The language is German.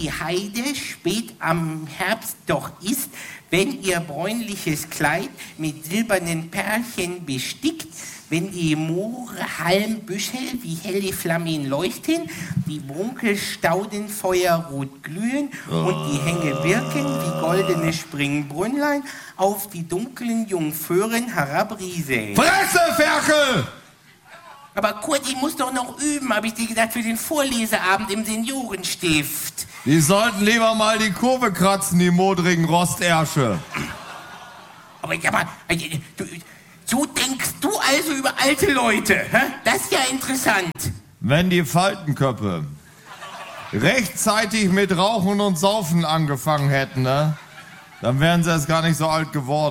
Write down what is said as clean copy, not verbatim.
die Heide spät am Herbst doch ist, wenn ihr bräunliches Kleid mit silbernen Perlchen bestickt, wenn die Moore Halmbüschel wie helle Flammen leuchten, die Brunkelstauden feuerrot glühen und die Hänge Birken wie goldene Springbrünnlein auf die dunklen Jungföhren herabrieseln. Fresse, Ferkel! Aber Kurt, ich muss doch noch üben, habe ich dir gesagt, für den Vorleseabend im Seniorenstift. Die sollten lieber mal die Kurve kratzen, die modrigen Rostärsche. Aber so denkst du also über alte Leute, hä? Das ist ja interessant. Wenn die Faltenköppe rechtzeitig mit Rauchen und Saufen angefangen hätten, ne, dann wären sie erst gar nicht so alt geworden.